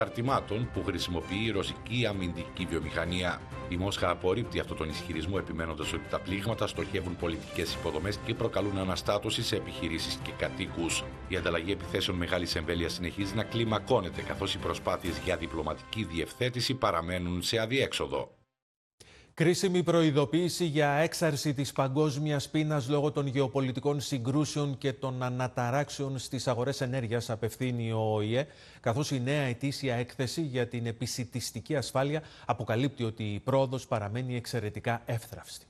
Αρτημάτων που χρησιμοποιεί η ρωσική αμυντική βιομηχανία. Η Μόσχα απορρίπτει αυτόν τον ισχυρισμό, επιμένοντας ότι τα πλήγματα στοχεύουν πολιτικές υποδομές και προκαλούν αναστάτωση σε επιχειρήσεις και κατοίκους. Η ανταλλαγή επιθέσεων μεγάλης εμβέλειας συνεχίζει να κλιμακώνεται, καθώς οι προσπάθειες για διπλωματική διευθέτηση παραμένουν σε αδιέξοδο. Κρίσιμη προειδοποίηση για έξαρση της παγκόσμιας πείνας λόγω των γεωπολιτικών συγκρούσεων και των αναταράξεων στις αγορές ενέργειας απευθύνει ο ΟΗΕ, καθώς η νέα ετήσια έκθεση για την επισιτιστική ασφάλεια αποκαλύπτει ότι η πρόοδος παραμένει εξαιρετικά εύθραυστη.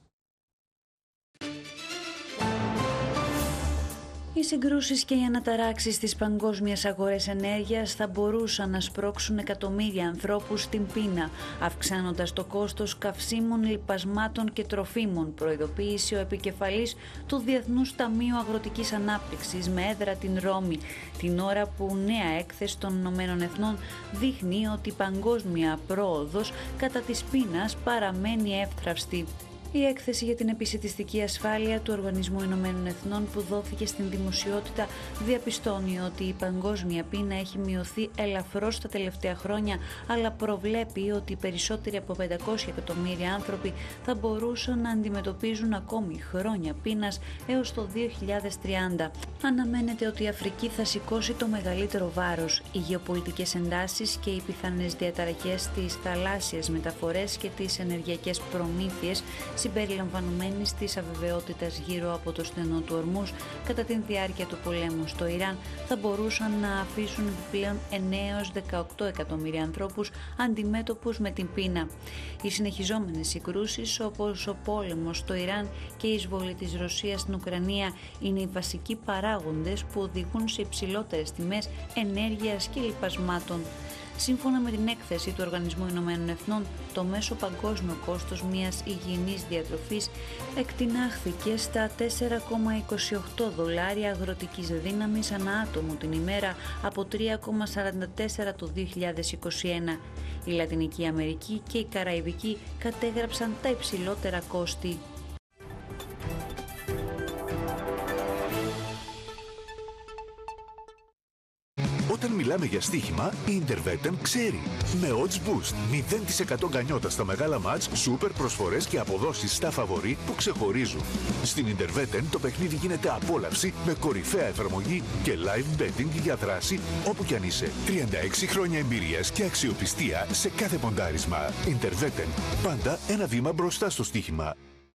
Οι συγκρούσεις και οι αναταράξεις στις παγκόσμιες αγορές ενέργειας θα μπορούσαν να σπρώξουν εκατομμύρια ανθρώπους στην πείνα, αυξάνοντας το κόστος καυσίμων, λιπασμάτων και τροφίμων, προειδοποίησε ο επικεφαλής του Διεθνούς Ταμείου Αγροτικής Ανάπτυξης με έδρα την Ρώμη, την ώρα που νέα έκθεση των Ηνωμένων Εθνών δείχνει ότι η παγκόσμια πρόοδος κατά της πείνας παραμένει εύθραυστη. Η έκθεση για την επισιτιστική ασφάλεια του Οργανισμού Ηνωμένων Εθνών που δόθηκε στην δημοσιότητα διαπιστώνει ότι η παγκόσμια πείνα έχει μειωθεί ελαφρώς τα τελευταία χρόνια, αλλά προβλέπει ότι περισσότεροι από 500 εκατομμύρια άνθρωποι θα μπορούσαν να αντιμετωπίζουν ακόμη χρόνια πείνας έως το 2030. Αναμένεται ότι η Αφρική θα σηκώσει το μεγαλύτερο βάρος. Οι γεωπολιτικές εντάσεις και οι πιθανές διαταραχές στις θαλάσσιες μεταφορές και τις ενεργειακές προμήθειες συμπεριλαμβανομένης της αβεβαιότητας γύρω από το στενό του Ορμούς κατά τη διάρκεια του πολέμου στο Ιράν θα μπορούσαν να αφήσουν επιπλέον 9 έως 18 εκατομμύρια ανθρώπους αντιμέτωπους με την πείνα. Οι συνεχιζόμενες συγκρούσεις όπως ο πόλεμος στο Ιράν και η εισβολή της Ρωσίας στην Ουκρανία είναι οι βασικοί παράγοντες που οδηγούν σε υψηλότερες τιμές ενέργειας και λιπασμάτων. Σύμφωνα με την έκθεση του Οργανισμού Ηνωμένων Εθνών, το μέσο παγκόσμιο κόστος μιας υγιεινής διατροφής εκτινάχθηκε στα $4,28 αγροτικής δύναμης ανά άτομο την ημέρα από 3,44 το 2021. Η Λατινική Αμερική και η Καραϊβική κατέγραψαν τα υψηλότερα κόστη. Όταν μιλάμε για στοίχημα, η Intervetten ξέρει. Με odds boost, 0% γκανιότα στα μεγάλα μάτς, σούπερ προσφορές και αποδόσεις στα φαβορί που ξεχωρίζουν. Στην Intervetten το παιχνίδι γίνεται απόλαυση με κορυφαία εφαρμογή και live betting για δράση όπου κι αν είσαι. 36 χρόνια εμπειρίας και αξιοπιστία σε κάθε ποντάρισμα. Intervetten. Πάντα ένα βήμα μπροστά στο στοίχημα.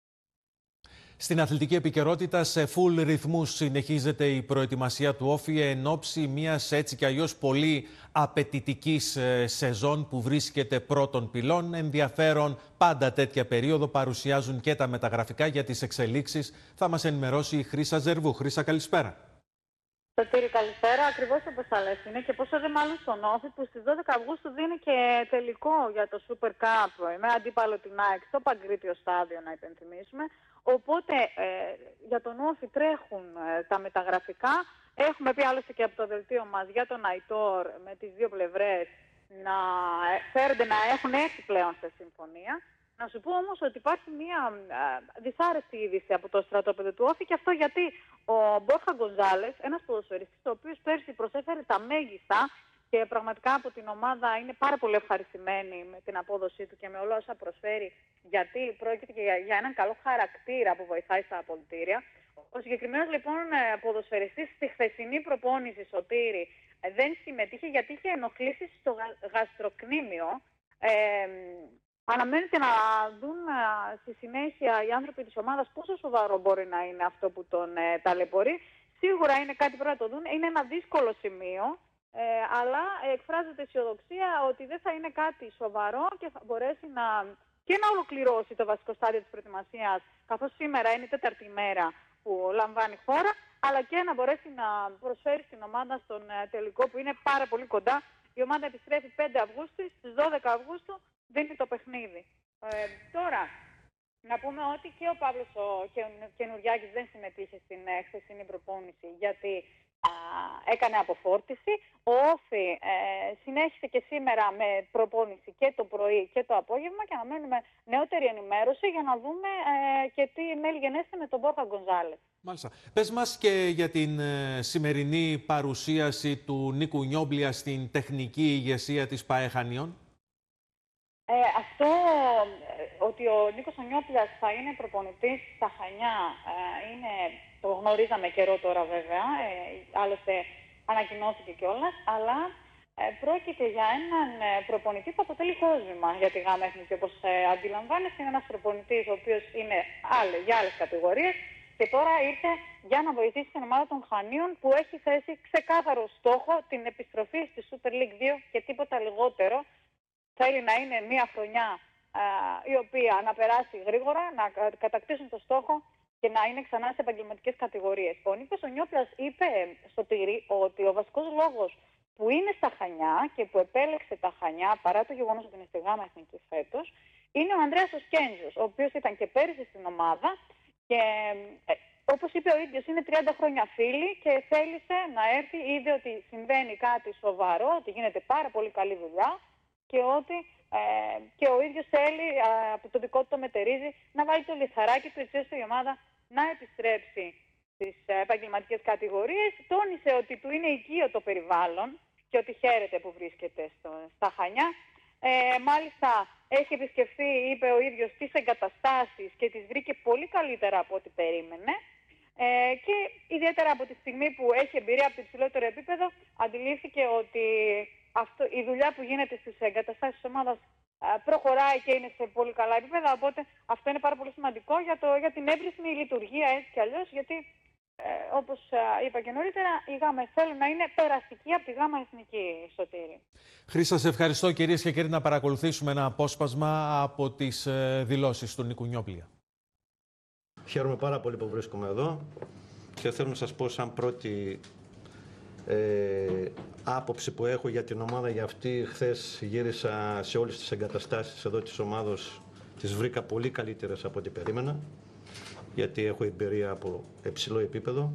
Στην αθλητική επικαιρότητα, σε full ρυθμούς συνεχίζεται η προετοιμασία του Όφη εν ώψη μιας έτσι κι αλλιώς πολύ απαιτητικής σεζόν που βρίσκεται πρώτων πυλών. Ενδιαφέρον πάντα τέτοια περίοδο παρουσιάζουν και τα μεταγραφικά για τις εξελίξεις. Θα μας ενημερώσει η Χρύσα Ζερβού. Χρύσα, καλησπέρα. Σωτήρη, καλησπέρα. Ακριβώς όπως θα λες είναι και πόσο δε μάλλον στον Όφη που στις 12 Αυγούστου δίνει και τελικό για το Super Cup με αντίπαλο την ΑΕΚ στο Παγκρίτιο στάδιο, να υπενθυμίσουμε. Οπότε για τον Όφη τρέχουν τα μεταγραφικά. Έχουμε πει άλλωστε και από το δελτίο μας για τον Αϊτόρ με τις δύο πλευρές να φέρονται να έχουν έρθει πλέον σε συμφωνία. Να σου πω όμως ότι υπάρχει μια δυσάρεστη είδηση από το στρατόπεδο του Όφη, και αυτό γιατί ο Μπόρχα Γκονζάλες, ένας ποδοσφαιριστής ο οποίος πέρσι προσέφερε τα μέγιστα και πραγματικά από την ομάδα είναι πάρα πολύ ευχαριστημένη με την απόδοσή του και με όλα όσα προσφέρει, γιατί πρόκειται και για έναν καλό χαρακτήρα που βοηθάει στα αποδυτήρια. Ο συγκεκριμένος λοιπόν ποδοσφαιριστής στη χθεσινή προπόνηση, Σωτήρη, δεν συμμετείχε γιατί είχε ενοχλήσεις στο γαστροκνήμιο. Αναμένεται να δουν στη συνέχεια οι άνθρωποι της ομάδας πόσο σοβαρό μπορεί να είναι αυτό που τον ταλαιπωρεί. Σίγουρα είναι κάτι που πρέπει να το δουν. Είναι ένα δύσκολο σημείο, αλλά εκφράζεται αισιοδοξία ότι δεν θα είναι κάτι σοβαρό και θα μπορέσει να ολοκληρώσει το βασικό στάδιο της προετοιμασίας, καθώς σήμερα είναι η τέταρτη μέρα που λαμβάνει χώρα, αλλά και να μπορέσει να προσφέρει στην ομάδα στον τελικό που είναι πάρα πολύ κοντά. Η ομάδα επιστρέφει 5 Αυγούστου, στις 12 Αυγούστου δίνει το παιχνίδι. Τώρα, να πούμε ότι και ο Παύλος ο Καινουριάκης δεν συμμετείχε στην χθεσινή προπόνηση, γιατί έκανε αποφόρτιση. Ο Όφη συνέχισε και σήμερα με προπόνηση και το πρωί και το απόγευμα και αναμένουμε νεότερη ενημέρωση για να δούμε και τι mail γενέστε με τον Μπόρχα Γκονζάλες. Μάλιστα. Πες μας και για την σημερινή παρουσίαση του Νίκου Νιόμπλια στην τεχνική ηγεσία της ΠΑΕ Χανίων. Αυτό ότι ο Νίκος Νιόμπλιας θα είναι προπονητής στα Χανιά το γνωρίζαμε καιρό τώρα βέβαια, άλλωστε ανακοινώθηκε κιόλας, αλλά πρόκειται για έναν προπονητή που αποτελεί κόσμημα για τη ΓΑΜΑ Εθνική, όπως αντιλαμβάνεστε. Είναι ένας προπονητής ο οποίος είναι για άλλες κατηγορίες και τώρα ήρθε για να βοηθήσει την ομάδα των Χανίων που έχει θέσει ξεκάθαρο στόχο την επιστροφή στη Super League 2 και τίποτα λιγότερο. Θέλει να είναι μια χρονιά η οποία να περάσει γρήγορα, να κατακτήσουν το στόχο και να είναι ξανά σε επαγγελματικές κατηγορίες. Ο Νίκος Νιόμπλιας είπε στο Τυρί ότι ο βασικός λόγος που είναι στα Χανιά και που επέλεξε τα Χανιά, παρά το γεγονός ότι είναι στη ΓΑΜΑ Εθνική φέτος, είναι ο Ανδρέας ο Σκέντζος, ο οποίος ήταν και πέρυσι στην ομάδα και όπως είπε ο ίδιος είναι 30 χρόνια φίλοι και θέλησε να έρθει, είδε ότι συμβαίνει κάτι σοβαρό, ότι γίνεται πάρα πολύ καλή δουλειά και ότι και ο ίδιος θέλει από το δικό του το μετερίζει να βάλει το λιθαράκι του έτσι ώστε η ομάδα να επιστρέψει στις επαγγελματικές κατηγορίες. Τόνισε ότι του είναι οικείο το περιβάλλον και ότι χαίρεται που βρίσκεται στα Χανιά. Μάλιστα έχει επισκεφθεί, είπε ο ίδιος, τις εγκαταστάσεις και τις βρήκε πολύ καλύτερα από ό,τι περίμενε. Και ιδιαίτερα από τη στιγμή που έχει εμπειρία από το υψηλότερο επίπεδο, αντιλήφθηκε ότι η δουλειά που γίνεται στις εγκαταστάσεις της ομάδας προχωράει και είναι σε πολύ καλά επίπεδα. Οπότε αυτό είναι πάρα πολύ σημαντικό για την εύρυθμη λειτουργία έτσι κι αλλιώς. Γιατί όπως είπα και νωρίτερα, η ΓΑΜΑ θέλει να είναι περαστική από τη ΓΑΜΑ Εθνική, Σωτήρη. Χρήστα, σε ευχαριστώ κυρίες και κύριοι, να παρακολουθήσουμε ένα απόσπασμα από τις δηλώσεις του Νίκου Νιόμπλια. Χαίρομαι πάρα πολύ που βρίσκομαι εδώ και θέλω να σας πω σαν πρώτη άποψη που έχω για την ομάδα για αυτή. Χθες γύρισα σε όλες τις εγκαταστάσεις εδώ της ομάδος, τις βρήκα πολύ καλύτερες από ό,τι περίμενα, γιατί έχω εμπειρία από υψηλό επίπεδο.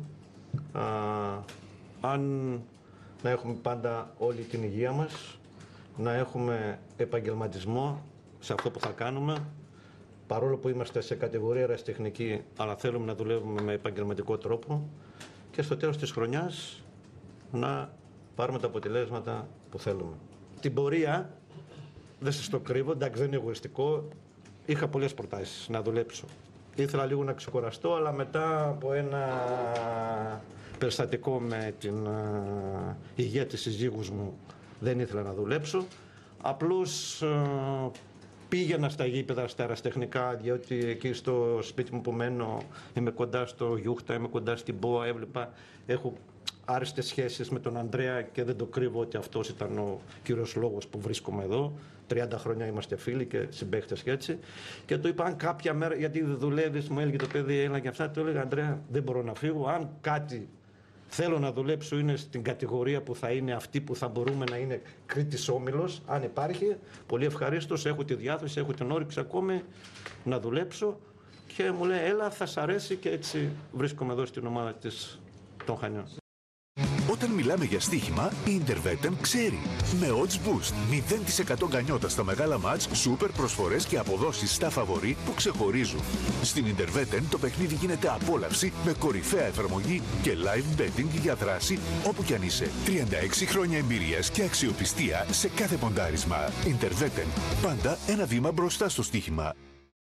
Αν να έχουμε πάντα όλη την υγεία μας, να έχουμε επαγγελματισμό σε αυτό που θα κάνουμε, παρόλο που είμαστε σε κατηγορία ερασιτεχνική, αλλά θέλουμε να δουλεύουμε με επαγγελματικό τρόπο και στο τέλος της χρονιάς να πάρουμε τα αποτελέσματα που θέλουμε. Την πορεία, δεν σας το κρύβω, εντάξει δεν είναι εγωιστικό, είχα πολλές προτάσεις να δουλέψω. Ήθελα λίγο να ξεκουραστώ, αλλά μετά από ένα περιστατικό με την υγεία της συζύγους μου δεν ήθελα να δουλέψω. Απλώς πήγαινα στα γήπεδα, στα ερασιτεχνικά, διότι εκεί στο σπίτι μου που μένω είμαι κοντά στο Γιούχτα, είμαι κοντά στην ΠΟΑ, έβλεπα, έχω άριστες σχέσεις με τον Ανδρέα και δεν το κρύβω ότι αυτός ήταν ο κύριος λόγος που βρίσκομαι εδώ. 30 χρόνια είμαστε φίλοι και συμπαίχτες και έτσι. Και του είπα, αν κάποια μέρα, γιατί δουλεύεις, μου έλεγε το παιδί, έλα και αυτά, του έλεγα, Ανδρέα, δεν μπορώ να φύγω. Αν κάτι θέλω να δουλέψω είναι στην κατηγορία που θα είναι αυτή που θα μπορούμε να είναι Κρήτης Όμιλος, αν υπάρχει, πολύ ευχαρίστως, έχω τη διάθεση, έχω την όρεξη ακόμη να δουλέψω. Και μου λέει, έλα, θα σ' αρέσει, και έτσι βρίσκομαι εδώ στην ομάδα των Χανιών. Όταν μιλάμε για στοίχημα, η Intervetten ξέρει. Με odds boost, 0% γκανιότα στα μεγάλα μάτς, σούπερ προσφορές και αποδόσεις στα φαβορί που ξεχωρίζουν. Στην Intervetten το παιχνίδι γίνεται απόλαυση με κορυφαία εφαρμογή και live betting για δράση όπου κι αν είσαι. 36 χρόνια εμπειρίας και αξιοπιστία σε κάθε ποντάρισμα. Intervetten, πάντα ένα βήμα μπροστά στο στοίχημα.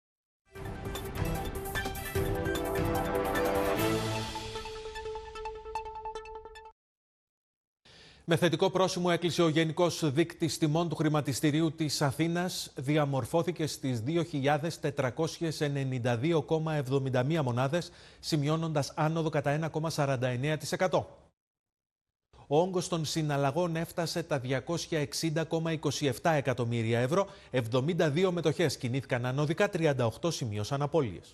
Με θετικό πρόσημο έκλεισε ο Γενικός Δείκτης Τιμών του Χρηματιστηρίου της Αθήνας. Διαμορφώθηκε στις 2.492,71 μονάδες, σημειώνοντας άνοδο κατά 1,49%. Ο όγκος των συναλλαγών έφτασε τα 260,27 εκατομμύρια ευρώ, 72 μετοχές κινήθηκαν ανωδικά, 38 σημείωσαν απώλειες.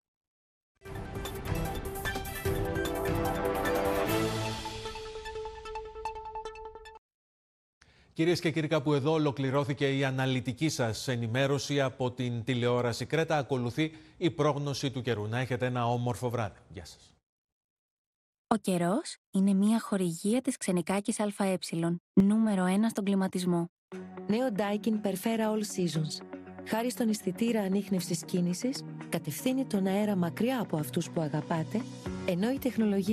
Κυρίες και κύριοι, κάπου εδώ ολοκληρώθηκε η αναλυτική σας ενημέρωση από την τηλεόραση Κρέτα. Ακολουθεί η πρόγνωση του καιρού. Να έχετε ένα όμορφο βράδυ. Γεια σας. Ο καιρός είναι μια χορηγία της Ξενικάκης ΑΕ, νούμερο 1 στον κλιματισμό. Νέο Daikin Perfera All Seasons. Χάρη στον αισθητήρα ανίχνευσης κίνησης, κατευθύνει τον αέρα μακριά από αυτούς που αγαπάτε, ενώ η τεχνολογία